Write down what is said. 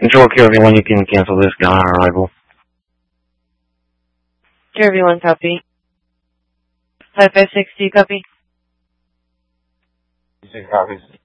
Control KRV1, you can cancel this on arrival. KRV1, copy. 556, do you copy? You say copies.